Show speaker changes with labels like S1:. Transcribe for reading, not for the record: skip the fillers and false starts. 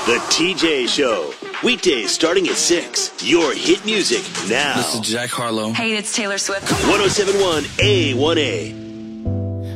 S1: The TJ Show. Weekdays starting at 6. Your hit music now.
S2: This is Jack Harlow.
S3: Hey, it's Taylor Swift.
S1: 1071 A1A.